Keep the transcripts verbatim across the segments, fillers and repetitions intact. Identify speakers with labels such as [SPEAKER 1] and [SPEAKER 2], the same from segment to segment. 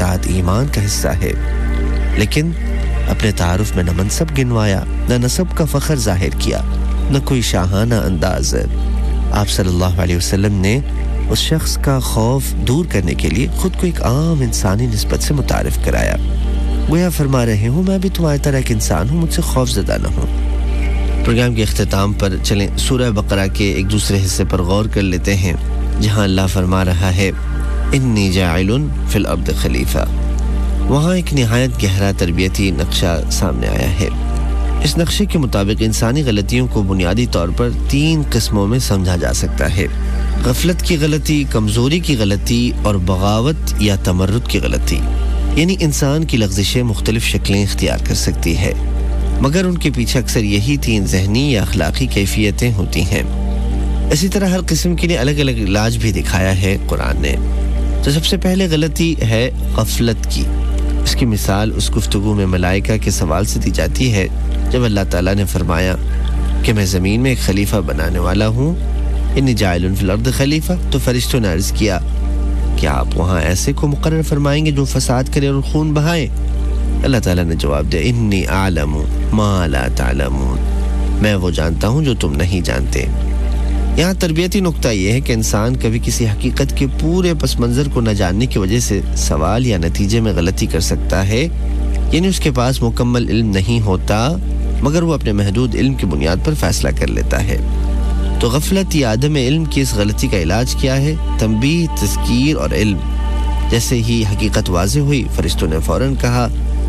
[SPEAKER 1] اطاعت ایمان کا حصہ ہے، لیکن اپنے تعارف میں نہ منصب گنوایا، نہ نسب کا فخر ظاہر کیا، نہ کوئی شاہانہ انداز۔ آپ صلی اللہ علیہ وسلم نے اس شخص کا خوف دور کرنے کے لیے خود کو ایک عام انسانی نسبت سے متعارف کرایا، گویا فرما رہے ہوں میں بھی تمہاری طرح ایک انسان ہوں، مجھ سے خوف زدہ نہ ہوں۔ پروگرام کے اختتام پر چلیں سورہ بقرہ کے ایک دوسرے حصے پر غور کر لیتے ہیں، جہاں اللہ فرما رہا ہے انی جاعل فی الارض خلیفہ۔ وہاں ایک نہایت گہرا تربیتی نقشہ سامنے آیا ہے۔ اس نقشے کے مطابق انسانی غلطیوں کو بنیادی طور پر تین قسموں میں سمجھا جا سکتا ہے: غفلت کی غلطی، کمزوری کی غلطی اور بغاوت یا تمرد کی غلطی۔ یعنی انسان کی لغزشیں مختلف شکلیں اختیار کر سکتی ہے، مگر ان کے پیچھے اکثر یہی تین ذہنی یا اخلاقی کیفیتیں ہوتی ہیں۔ اسی طرح ہر قسم کے لیے الگ الگ علاج بھی دکھایا ہے قرآن نے۔ تو سب سے پہلے غلطی ہے غفلت کی۔ اس کی مثال اس گفتگو میں ملائکہ کے سوال سے دی جاتی ہے جب اللہ تعالیٰ نے فرمایا کہ میں زمین میں ایک خلیفہ بنانے والا ہوں، انی جاعل فی الارض خلیفہ۔ تو فرشتوں نے عرض کیا کہ آپ وہاں ایسے کو مقرر فرمائیں گے جو فساد کرے اور خون بہائے؟ اللہ تعالیٰ نے جواب دیا انی اعلم ما لا تعلمون، میں وہ جانتا ہوں جو تم نہیں جانتے۔ یہاں تربیتی نقطہ یہ ہے کہ انسان کبھی کسی حقیقت کے پورے پس منظر کو نہ جاننے کی وجہ سے سوال یا نتیجے میں غلطی کر سکتا ہے، یعنی اس کے پاس مکمل علم نہیں ہوتا، مگر وہ اپنے محدود علم کی بنیاد پر فیصلہ کر لیتا ہے۔ تو غفلت یا عدم علم کی اس غلطی کا علاج کیا ہے؟ تنبیہ، تذکیر اور علم۔ جیسے ہی حقیقت واضح ہوئی، فرشتوں نے فوراً کہا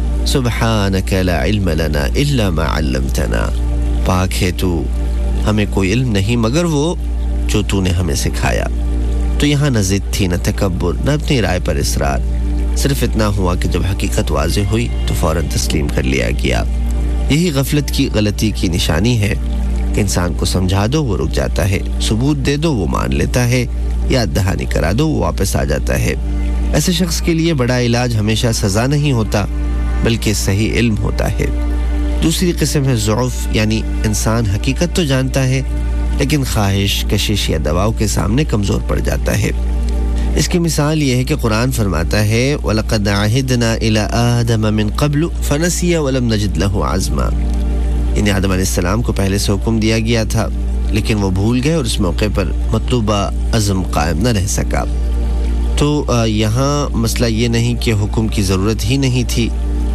[SPEAKER 1] سبحانک لا علم لنا الا ما علمتنا، پاک ہے تو، ہمیں کوئی علم نہیں مگر وہ جو تو نے ہمیں سکھایا۔ تو یہاں نہ ضد تھی، نہ تکبر، نہ اپنی رائے پر اصرار، صرف اتنا ہوا کہ جب حقیقت واضح ہوئی تو فوراً تسلیم کر لیا گیا۔ یہی غفلت کی غلطی کی نشانی ہے کہ انسان کو سمجھا دو وہ رک جاتا ہے، ثبوت دے دو وہ مان لیتا ہے، یاد دہانی کرا دو وہ واپس آ جاتا ہے۔ ایسے شخص کے لیے بڑا علاج ہمیشہ سزا نہیں ہوتا بلکہ صحیح علم ہوتا ہے۔ دوسری قسم ہے ضعف، یعنی انسان حقیقت تو جانتا ہے لیکن خواہش، کشش یا دباؤ کے سامنے کمزور پڑ جاتا ہے۔ اس کی مثال یہ ہے کہ قرآن فرماتا ہے وَلَقَدْ عَهِدْنَا إِلَىٰ آدَمَ مِن قَبْلُ فَنَسِيَ وَلَمْ نَجِدْ لَهُ عَزْمًا۔ یعنی آدم علیہ السلام کو پہلے سے حکم دیا گیا تھا لیکن وہ بھول گئے اور اس موقع پر مطلوبہ عزم قائم نہ رہ سکا۔ تو یہاں مسئلہ یہ نہیں کہ حکم کی ضرورت ہی نہیں تھی،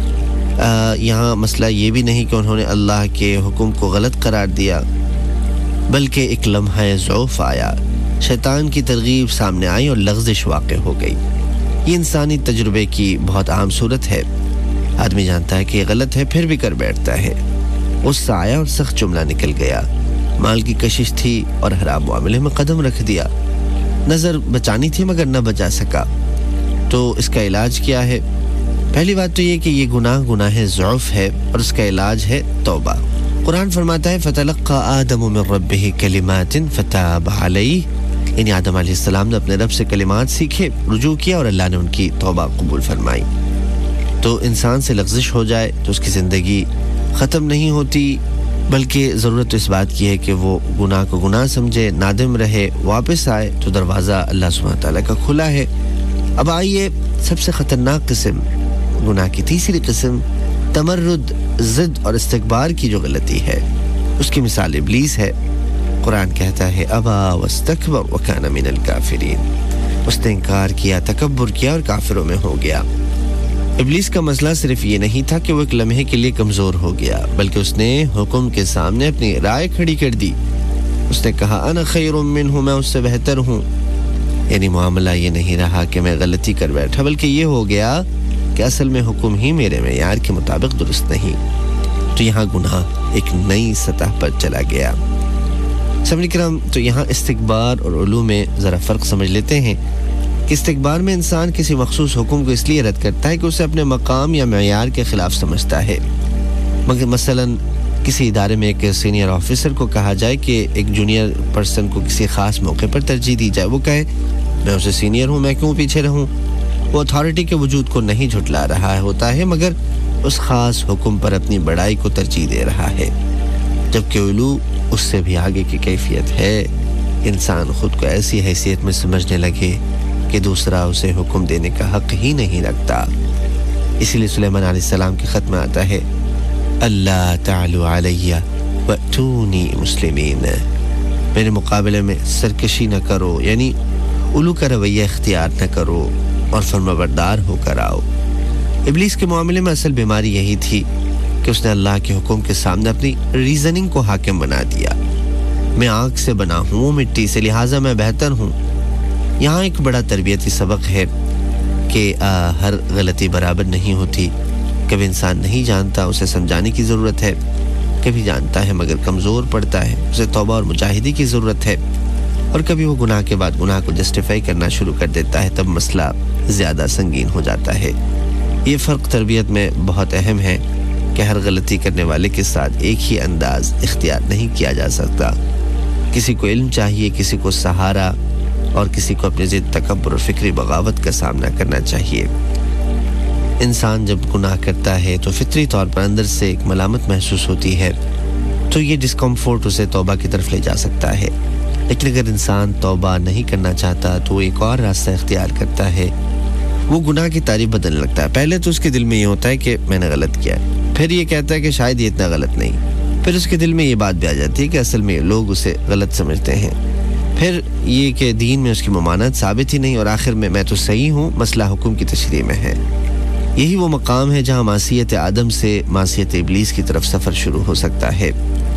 [SPEAKER 1] یہاں مسئلہ یہ بھی نہیں کہ انہوں نے اللہ کے حکم کو غلط قرار دیا، بلکہ ایک لمحہ ضعف آیا، شیطان کی ترغیب سامنے آئی اور لغزش واقع ہو گئی۔ یہ انسانی تجربے کی بہت عام صورت ہے۔ آدمی جانتا ہے کہ یہ غلط ہے پھر بھی کر بیٹھتا ہے۔ غصہ آیا اور سخت جملہ نکل گیا، مال کی کشش تھی اور حرام معاملے میں قدم رکھ دیا، نظر بچانی تھی مگر نہ بچا سکا۔ تو اس کا علاج کیا ہے؟ پہلی بات تو یہ کہ یہ گناہ گناہ ضعف ہے اور اس کا علاج ہے توبہ۔ قرآن فرماتا ہے فَتَلَقَّى آدَمُ مِن رَبِّهِ كَلِمَاتٍ فَتَابَ عَلَيْهِ، یعنی آدم علیہ السلام نے اپنے رب سے کلمات سیکھے، رجوع کیا اور اللہ نے ان کی توبہ قبول فرمائی۔ تو انسان سے لغزش ہو جائے تو اس کی زندگی ختم نہیں ہوتی، بلکہ ضرورت اس بات کی ہے کہ وہ گناہ کو گناہ سمجھے، نادم رہے، واپس آئے تو دروازہ اللہ سبحانہ تعالیٰ کا کھلا ہے۔ اب آئیے سب سے خطرناک قسم، گناہ کی تیسری قسم، تمرد، ضد اور استکبار کی جو غلطی ہے، اس کی مثال ابلیس ہے۔ قرآن کہتا ہے ابا واستکبر وکان من الکافرین، اس نے انکار کیا، تکبر کیا اور کافروں میں ہو گیا۔ ابلیس کا مسئلہ صرف یہ نہیں تھا کہ وہ ایک لمحے کے لیے کمزور ہو گیا، بلکہ اس نے حکم کے سامنے اپنی رائے کھڑی کر دی۔ اس نے کہا انا خیر منہ، میں اس سے بہتر ہوں۔ یعنی معاملہ یہ نہیں رہا کہ میں غلطی کر بیٹھا، بلکہ یہ ہو گیا کہ اصل میں حکم ہی میرے معیار کے مطابق درست نہیں۔ تو یہاں گناہ ایک نئی سطح پر چلا گیا۔ سامعین کرام، تو یہاں استکبار اور علو میں ذرا فرق سمجھ لیتے ہیں کہ استکبار میں انسان کسی مخصوص حکم کو اس لیے رد کرتا ہے کہ اسے اپنے مقام یا معیار کے خلاف سمجھتا ہے۔ مگر مثلا کسی ادارے میں ایک سینئر آفیسر کو کہا جائے کہ ایک جونیئر پرسن کو کسی خاص موقع پر ترجیح دی جائے، وہ کہے میں اسے سینئر ہوں، میں کیوں پیچھے رہوں۔ وہ اتھارٹی کے وجود کو نہیں جھٹلا رہا ہوتا ہے، مگر اس خاص حکم پر اپنی بڑائی کو ترجیح دے رہا ہے، جبکہ علو اس سے بھی آگے کی کیفیت ہے۔ انسان خود کو ایسی حیثیت میں سمجھنے لگے کہ دوسرا اسے حکم دینے کا حق ہی نہیں رکھتا. اسی لیے سلیمان علیہ السلام کے خط میں آتا ہے اللہ تعالو علیہ واتونی مسلمین, میرے مقابلے میں سرکشی نہ کرو, یعنی الو کا رویہ اختیار نہ کرو اور فرمانبردار ہو کر آؤ. ابلیس کے معاملے میں اصل بیماری یہی تھی کہ اس نے اللہ کے حکم کے سامنے اپنی ریزننگ کو حاکم بنا دیا. میں آگ سے بنا ہوں, مٹی سے, لہٰذا میں بہتر ہوں. یہاں ایک بڑا تربیتی سبق ہے کہ آ, ہر غلطی برابر نہیں ہوتی. کبھی انسان نہیں جانتا, اسے سمجھانے کی ضرورت ہے. کبھی جانتا ہے مگر کمزور پڑتا ہے, اسے توبہ اور مجاہدے کی ضرورت ہے. اور کبھی وہ گناہ کے بعد گناہ کو جسٹیفائی کرنا شروع کر دیتا ہے, تب مسئلہ زیادہ سنگین ہو جاتا ہے. یہ فرق تربیت میں بہت اہم ہے کہ ہر غلطی کرنے والے کے ساتھ ایک ہی انداز اختیار نہیں کیا جا سکتا. کسی کو علم چاہیے, کسی کو سہارا, اور کسی کو اپنے ضد تکبر اور فکری بغاوت کا سامنا کرنا چاہیے. انسان جب گناہ کرتا ہے تو فطری طور پر اندر سے ایک ملامت محسوس ہوتی ہے, تو یہ ڈسکمفورٹ اسے توبہ کی طرف لے جا سکتا ہے. لیکن اگر انسان توبہ نہیں کرنا چاہتا تو وہ ایک اور راستہ اختیار کرتا ہے. وہ گناہ کی تعریف بدلنے لگتا ہے. پہلے تو اس کے دل میں یہ ہوتا ہے کہ میں نے غلط کیا ہے, پھر یہ کہتا ہے کہ شاید یہ اتنا غلط نہیں, پھر اس کے دل میں یہ بات بھی آ جاتی ہے کہ اصل میں لوگ اسے غلط سمجھتے ہیں, پھر یہ کہ دین میں اس کی ممانعت ثابت ہی نہیں, اور آخر میں میں تو صحیح ہوں, مسئلہ حکم کی تشریح میں ہے. یہی وہ مقام ہے جہاں معصیت آدم سے معصیت ابلیس کی طرف سفر شروع ہو سکتا ہے.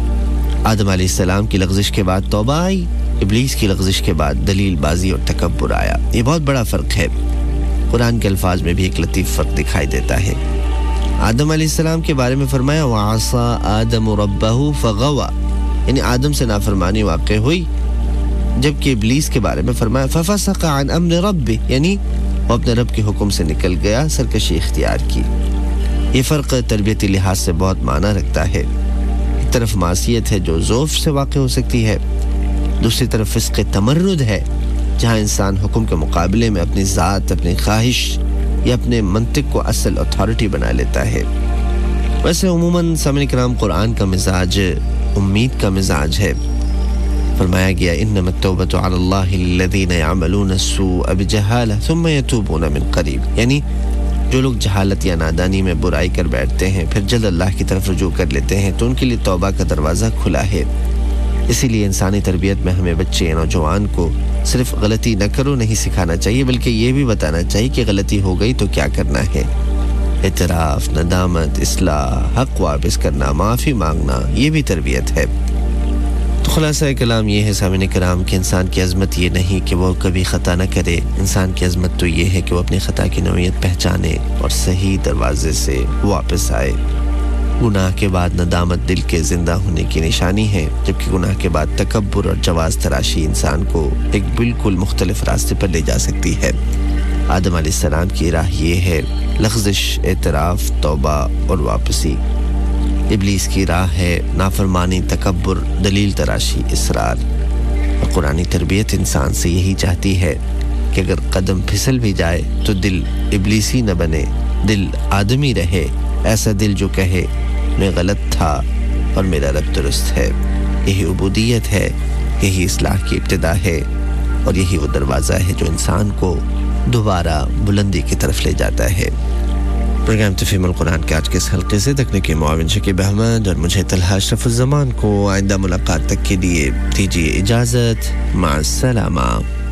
[SPEAKER 1] آدم علیہ السلام کی لغزش کے بعد توبہ آئی, ابلیس کی لغزش کے بعد دلیل بازی اور تکبر آیا. یہ بہت بڑا فرق ہے. قرآن کے الفاظ میں بھی ایک لطیف فرق دکھائی دیتا ہے. آدم علیہ السلام کے بارے میں فرمایا وَعَصَىٰ آدَمُ رَبَّهُ فَغَوَىٰ, یعنی آدم سے نافرمانی واقع ہوئی. جبکہ ابلیس کے بارے میں فرمایا فَفَسَقَ عَنْ أَمْرِ رَبِّهِ, یعنی وہ اپنے رب کے حکم سے نکل گیا, سرکشی اختیار کی. یہ فرق تربیتی لحاظ سے بہت معنی رکھتا ہے. ایک طرف معصیت ہے جو ذوف سے واقع ہو سکتی ہے, دوسری طرف فسق تمرد ہے جہاں انسان حکم کے مقابلے میں اپنی ذات, اپنی خواہش یا اپنے منطق کو اصل اتھارٹی بنا لیتا ہے. ویسے عموماً سامعین کرام قرآن کا مزاج امید کا مزاج ہے. فرمایا گیا انما التوبۃ علی اللہ للذین یعملون السوء بجہالہ ثم یتوبون من قریب, یعنی جو لوگ جہالت یا نادانی میں برائی کر بیٹھتے ہیں پھر جلد اللہ کی طرف رجوع کر لیتے ہیں تو ان کے لیے توبہ کا دروازہ کھلا ہے. اسی لیے انسانی تربیت میں ہمیں بچے یا نوجوان کو صرف غلطی نہ کرو نہیں سکھانا چاہیے, بلکہ یہ بھی بتانا چاہیے کہ غلطی ہو گئی تو کیا کرنا ہے. اعتراف, ندامت, اصلاح, حق واپس کرنا, معافی مانگنا, یہ بھی تربیت ہے. تو خلاصہ کلام یہ ہے سامعین کرام کہ انسان کی عظمت یہ نہیں کہ وہ کبھی خطا نہ کرے, انسان کی عظمت تو یہ ہے کہ وہ اپنی خطا کی نوعیت پہچانے اور صحیح دروازے سے واپس آئے. گناہ کے بعد ندامت دل کے زندہ ہونے کی نشانی ہے, جبکہ گناہ کے بعد تکبر اور جواز تراشی انسان کو ایک بالکل مختلف راستے پر لے جا سکتی ہے. آدم علیہ السلام کی راہ یہ ہے لغزش, اعتراف, توبہ اور واپسی. ابلیس کی راہ ہے نافرمانی, تکبر, دلیل تراشی, اصرار. اور قرآنی تربیت انسان سے یہی چاہتی ہے کہ اگر قدم پھسل بھی جائے تو دل ابلیسی نہ بنے, دل آدمی رہے, ایسا دل جو کہے میں غلط تھا اور میرا رب درست ہے. یہی عبودیت ہے, یہی اصلاح کی ابتدا ہے, اور یہی وہ دروازہ ہے جو انسان کو دوبارہ بلندی کی طرف لے جاتا ہے. پروگرام تفہیم القرآن کے آج کے اس حلقے سے تکنیکی معاون شکیب احمد اور مجھے طلحہ اشرف الزمان کو آئندہ ملاقات تک کے لیے دیجیے اجازت. مع السلامہ.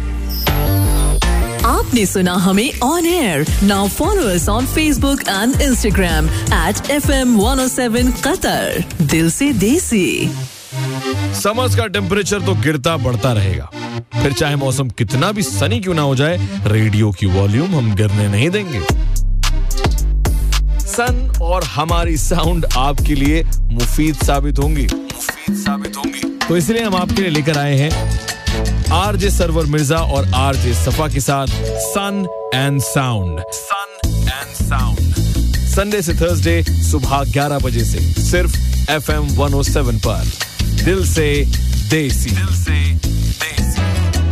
[SPEAKER 2] آپ نے سنا ہمیں آن year. Now follow us on face book and Instagram at F M one O seven قطر. دل سے دیسی.
[SPEAKER 3] سمرز کا ٹیمپریچر تو گرتا بڑھتا رہے گا, پھر چاہے موسم کتنا بھی سنی کیوں نہ ہو جائے, ریڈیو کی والیوم ہم گرنے نہیں دیں گے. سن اور ہماری ساؤنڈ آپ کے لیے مفید ثابت ہوں گی مفید ثابت ہوں گی تو اس لیے ہم آپ کے لیے لے کر آئے ہیں آر جے سرور مرزا اور آر جے صفا کے ساتھ سن and sound. Sun and sound Sunday سے تھرسڈے صبح گیارہ بجے سے صرف ایف ایم ون او سیون پر. دل سے دیسی. دل سے دیسی.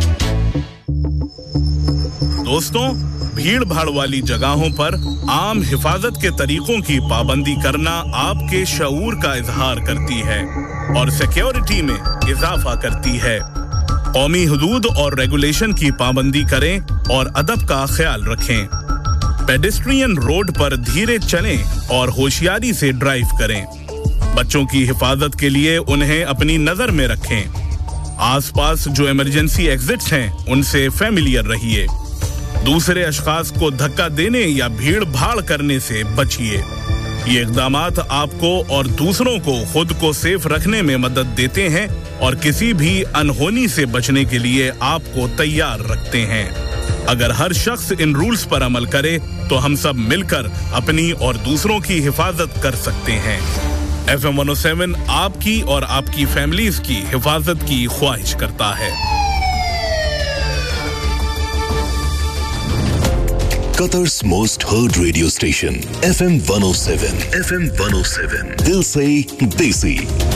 [SPEAKER 4] دوستوں, بھیڑ بھاڑ والی جگہوں پر عام حفاظت کے طریقوں کی پابندی کرنا آپ کے شعور کا اظہار کرتی ہے اور سیکیورٹی میں اضافہ کرتی ہے. कौमी हुदूद और रेगुलेशन की पाबंदी करें और अदब का ख्याल रखें। पेडेस्ट्रियन रोड पर धीरे चलें और होशियारी से ड्राइव करें। बच्चों की हिफाजत के लिए उन्हें अपनी नजर में रखें। आसपास जो इमरजेंसी एग्जिट्स हैं उनसे फैमिलियर रहिए। दूसरे अशखास को धक्का देने या भीड़ भाड़ करने से बचिए। ये इक़दामात आपको और दूसरों को खुद को सेफ रखने में मदद देते हैं और किसी भी अनहोनी से बचने के लिए आपको तैयार रखते हैं। अगर हर शख्स इन रूल्स पर अमल करे तो हम सब मिलकर अपनी और दूसरों की हिफाजत कर सकते हैं। F M one O seven आपकी और आपकी फैमिलीज की हिफाजत की ख्वाहिश करता है।
[SPEAKER 5] Qatar's most heard radio station, F M one oh seven. F M one oh seven. Dil se Desi.